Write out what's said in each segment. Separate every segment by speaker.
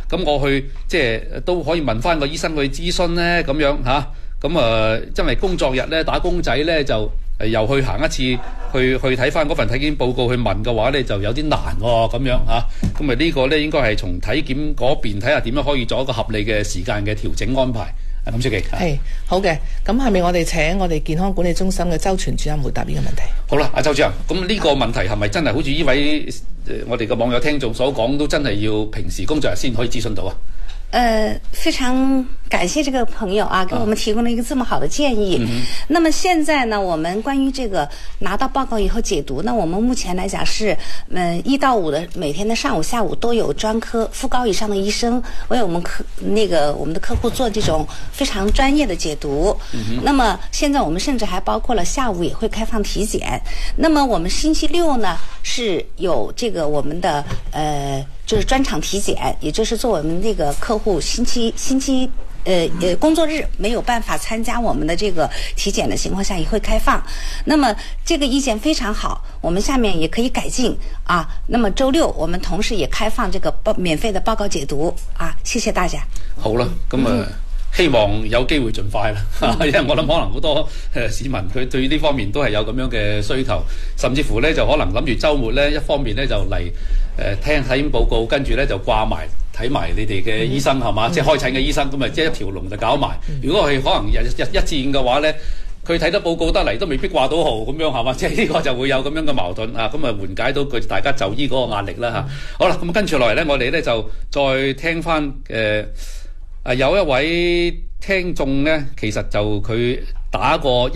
Speaker 1: 咁我去即係都可以問翻個醫生去諮詢咧，咁樣嚇。因為工作日咧，打工仔咧就又去行一次，去睇翻嗰份體檢報告去問嘅話咧，就有啲難喎，咁樣嚇。咁啊呢個咧應該係從體檢嗰邊睇下點樣可以做一個合理嘅時間嘅調整安排。咁書記
Speaker 2: 係好嘅，咁係咪我哋請我哋健康管理中心嘅周全主任回答呢個問題？
Speaker 1: 好啦，阿周主任，咁呢個問題係咪真係好似呢位我哋嘅網友聽眾所講，都真係要平時工作日先可以諮詢到啊？
Speaker 3: 非常感謝這個朋友啊，給我們提供了一個這麼好的建議。那麼現在呢，我們關於這個拿到報告以後解讀呢，我們目前來講是1到5的每天的上午下午都有專科副高以上的醫生為我們我們的客戶做這種非常專業的解讀。那麼現在我們甚至還包括了下午也會開放體檢。那麼我們星期六呢是有這個我們的就是專場體檢，也就是做我們這個客戶星期工作日沒有辦法參加我們的這個體檢的情況下也會開放。那麼這個意見非常好，我們下面也可以改進啊。那麼周六我們同時也開放這個免費的報告解讀啊。謝謝大家。
Speaker 1: 好啦，咁希望有機會盡快啦，因為我諗可能好多市民佢對呢方面都係有咁樣嘅需求，甚至乎咧就可能諗住週末咧一方面咧就嚟聽體檢報告，跟住咧就掛埋睇埋你哋嘅醫生係嘛，即係開診嘅醫生，咁啊即係一條龍就搞埋。如果係可能日一至5嘅話咧，佢睇得報告得嚟都未必掛到號咁樣係嘛，即係呢個就會有咁樣嘅矛盾啊，咁啊緩解到佢大家就醫嗰個壓力啦嚇。好啦，咁跟住落嚟咧，我哋咧就再聽翻有一位聽眾咧，其實就佢打過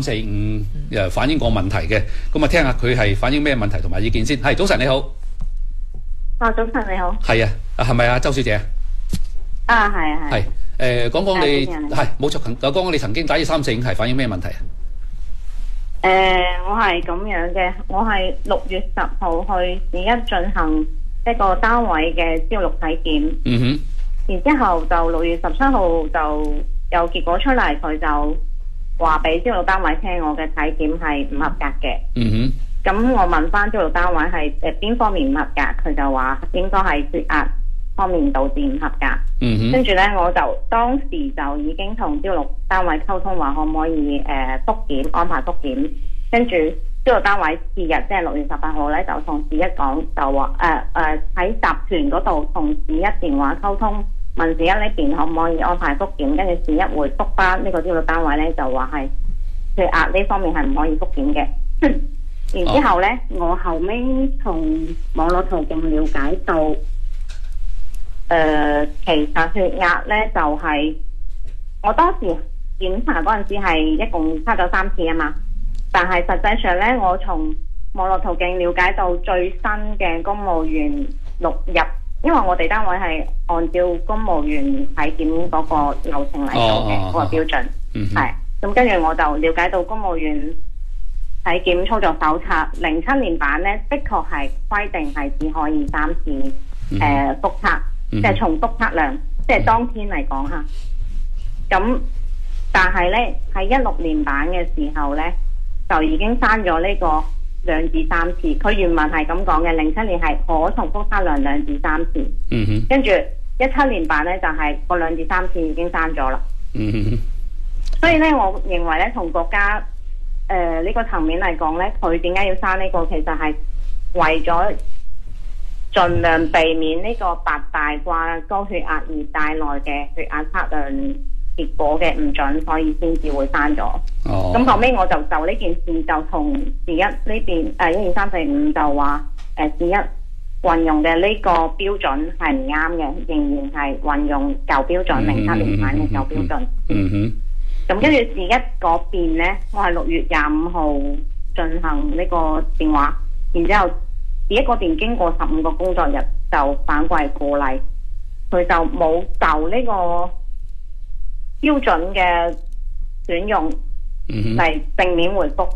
Speaker 1: 12345反映過問題嘅，咁啊聽下佢係反映咩問題同埋意見先。係，早晨你好。
Speaker 4: 早晨你好。
Speaker 1: 係啊，係咪啊，周小姐？
Speaker 4: 啊，係啊，係。
Speaker 1: 係，講講你係冇錯，講講你曾經打12345係反映咩問題啊？
Speaker 4: 我係咁樣嘅，我係6月10號去市一進行一個單位嘅朝6體檢。然之後就6月17號就有結果出嚟，佢就話俾朝6單位聽我嘅體檢係唔合格嘅。咁我問翻朝6單位係邊方面唔合格，佢就話應該係血壓方面導致唔合格。跟住呢，我就當時就已經同朝6單位溝通話可唔可以復檢，安排復檢。跟住朝6單位次日即係6月18號呢，就同市一講，就話喺集團嗰度同市一電話溝通。問市一呢邊可唔可以安排復檢，跟住市一回覆翻呢個朝6單位呢，就話係血壓呢方面係唔可以復檢嘅。然之後呢，我後尾從網絡途徑了解到，其實血壓呢就係、我當時檢查嗰陣時係一共測咗3次啊嘛，但係實際上呢，我從網絡途徑了解到最新嘅公務員錄入。因為我哋單位係按照公務員體檢嗰個流程嚟做嘅，嗰個標準係。咁跟住我就了解到公務員體檢操作手冊07年版呢，的確係規定係只可以3次複測，即係重複測量，即係當天嚟講嚇。咁但係呢，喺16年版嘅時候呢，就已經刪咗呢個2至3次，佢原文係咁講嘅，07年係可重複測量2至3次。跟住17年版呢，就係個2至3次已經刪咗啦。所以呢，我認為呢，從國家呢個層面嚟講呢，佢點解要刪呢個？其實係為咗盡量避免呢個8大掛高血壓而帶來嘅血壓測量結果嘅唔準，所以先至會刪咗。咁後尾我就呢件事就同市一呢邊12345就話市一運用嘅呢個標準係唔啱嘅，仍然係運用舊標準07年版嘅舊標準。咁跟住市一嗰邊呢，我係6月25號進行呢個電話，然之後市一嗰邊經過15個工作日就反饋過嚟，佢就冇就呢個標準嘅選用嚟正面回覆。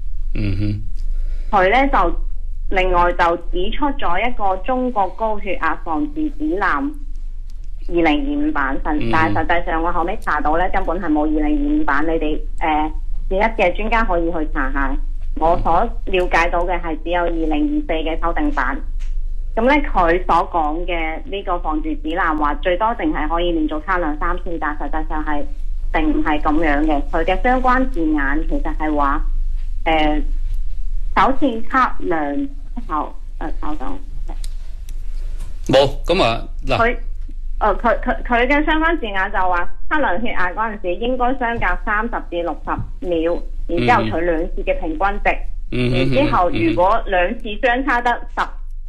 Speaker 4: 佢呢就另外就指出咗一個中國高血壓防治指南2025版，但係實際上我後尾查到呢，根本係冇2025版。你哋市一嘅專家可以去查下。我所了解到嘅係只有2024嘅修訂版。咁咁咧佢所講嘅呢個防治指南話最多淨係可以連續測量3次，但實際上係並唔係咁樣嘅。佢嘅相關字眼其實係話首次測量後稍等
Speaker 1: 冇咁啊嗱。
Speaker 4: 佢嘅相關字眼就話測量血壓嗰陣時應該相隔30至60秒，然之後取2次嘅平均值，然之後如果2次相差得10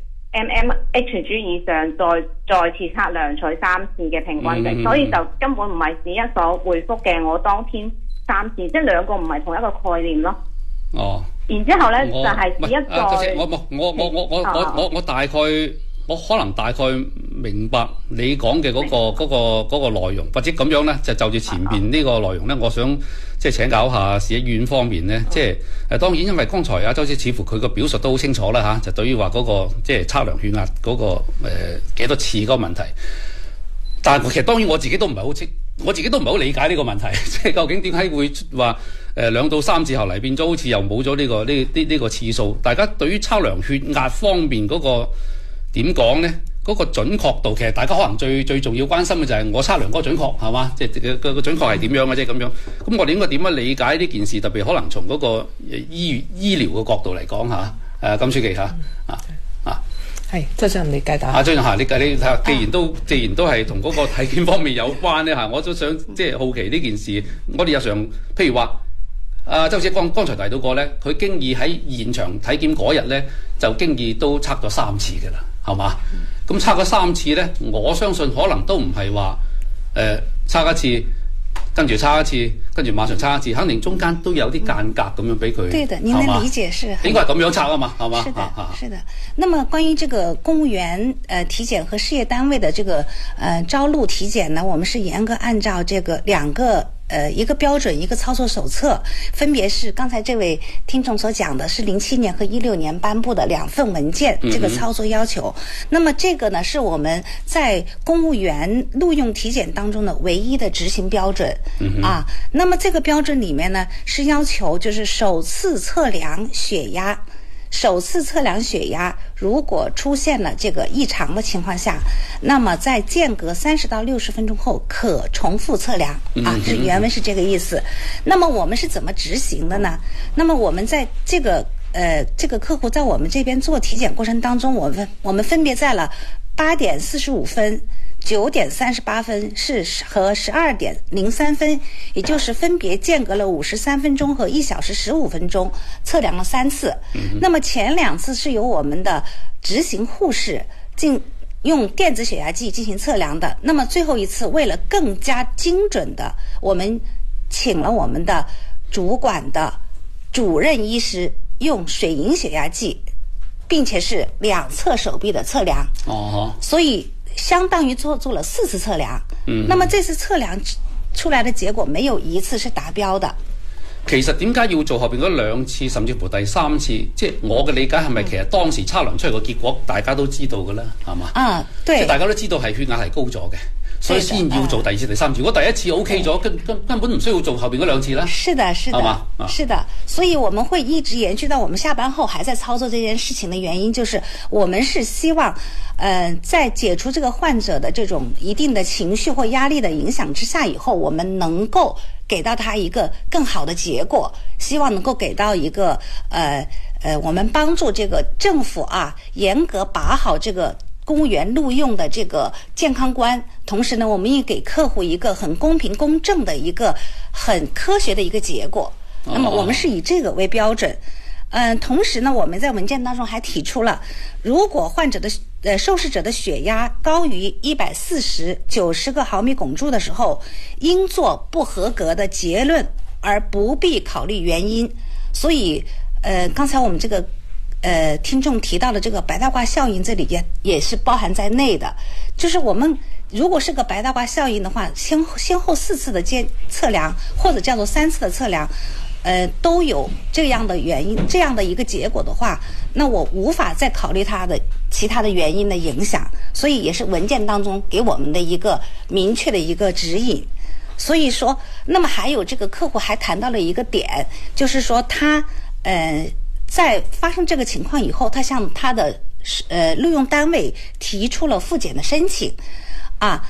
Speaker 4: mmHg 以上，再次測量取3次嘅平均值，所以就根本唔係指一所回覆嘅我當天3次，即係兩個唔係同一個概念咯。哦。然之後咧就係指一個
Speaker 1: 我大概。我可能大概明白你講嘅嗰個內容，或者咁樣咧，就住前邊呢個內容咧，我想即係請教下市醫院方面咧，即係當然因為剛才周師似乎佢個表述都好清楚啦嚇，就對於話嗰個即係測量血壓嗰個幾多次嗰個問題，但係其實當然我自己都唔係好理解呢個問題，即係究竟點解會話2到3次後嚟變咗好似又冇咗呢個次數？大家對於測量血壓方面嗰個點講呢？嗰個準確度其實大家可能最重要關心嘅就係我測量嗰個準確係嘛？即係個準確係點樣嘅啫咁樣。咁我哋應該點樣理解呢件事？特別可能從嗰個醫療嘅角度嚟講嚇。金書記嚇
Speaker 2: 係周主任你解答。
Speaker 1: 張你既然都係同嗰個體檢方面有關呢，我都想即係好奇呢件事。我哋日常譬如話。周姐剛才提到過咧，佢經已喺現場體檢嗰日咧，就經已都測咗3次嘅啦，係嘛？咁測咗3次咧，我相信可能都唔係話測一次，跟住測一次，跟住馬上測一次，肯定中間都有啲間隔咁樣俾佢。
Speaker 3: 對的，您的理解是
Speaker 1: 應該係咁樣測啊嘛，係嘛？
Speaker 3: 是的，是的。那麼關於這個公務員體檢和事業單位的這個招錄體檢呢，我們是嚴格按照這個2個。一個標準，一個操作手冊，分別是剛才這位聽眾所講的是07年和16年頒布的2份文件，這個操作要求。那麼這個呢，是我們在公務員錄用體檢當中的唯一的執行標準。那麼這個標準裡面呢，是要求就是首次測量血壓，如果出現了這個異常的情況下，那麼在間隔30到60分鐘後可重複測量這原文是這個意思。那麼我們是怎麼執行的呢？那麼我們在這個客戶在我們這邊做體檢過程當中，我們分別在了8點45分、9點38分和12點03分，也就是分別間隔了53分鐘和1小時15分鐘，測量了3次。那麼前2次是由我們的執行護士用電子血壓計進行測量的。那麼最後一次為了更加精準的，我們請了我們的主管的主任醫師用水銀血壓計，並且是2側手臂的測量。所以相當於做了4次測量。那麼這次測量出來的結果沒有1次是達標的。
Speaker 1: 其實點解要做後邊嗰2次甚至乎第3次？即係我嘅理解係咪其實當時測量出嚟個結果大家都知道嘅啦，係嘛？對，即係大家都知道係血壓係高咗嘅，所以先要做第2次、第3次。如果第1次 OK 咗，根本唔需要做後邊嗰2次啦。是的，
Speaker 3: 是的。所以我們會一直延續到我們下班後還在操作這件事情的原因，就是我們是希望在解除這個患者的這種一定的情緒或壓力的影響之下以後，我們能夠給到他一個更好的結果，希望能夠給到一個我們幫助這個政府嚴格把好這個公務員錄用的這個健康觀，同時呢，我們也給客戶一個很公平公正的一個很科學的一個結果。那麼我們是以這個為標準。同時呢，我們在文件當中還提出了，如果患者的受試者的血壓高於140/90個毫米汞柱的時候，應做不合格的結論，而不必考慮原因。所以剛才我們這個聽眾提到的這個白大褂效應，這裡也是包含在內的。就是我們如果是個白大褂效應的話，先後4次的測量，或者叫做3次的測量，都有這樣的原因，這樣的一個結果的話，那我無法再考慮它的其他的原因的影響，所以也是文件當中給我們的一個明確的一個指引。所以說，那麼還有這個客戶還談到了一個點，就是說他在發生這個情況以後，他向他的录用单位提出了复检的申请。